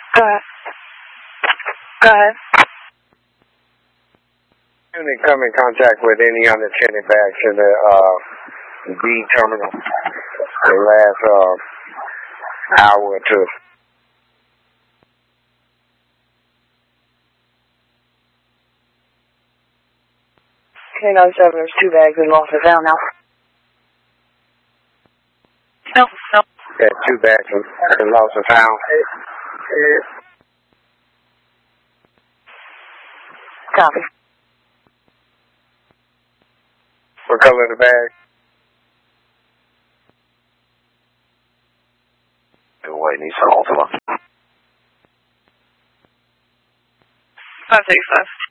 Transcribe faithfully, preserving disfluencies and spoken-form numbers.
Go ahead. Go ahead. Unit come in contact with any unattended bags in the uh, D terminal the last uh, hour or two. K nine seven, there's two bags in lost and found now. No, no. Yeah, two bags in lost and found. Copy. What color of the bag? The white Nissan Altima. five six five.